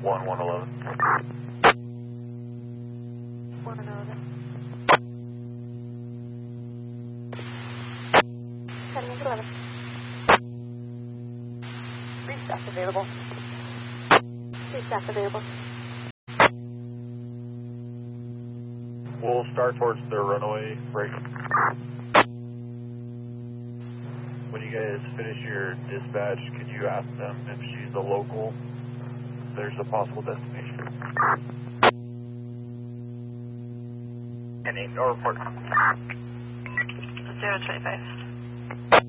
1111. 111. Heading into 11. Three staff available. Two staff available. We'll start towards the runaway break. When you guys finish your dispatch, could you ask them if she's a local? There's a possible destination. And no report. 025.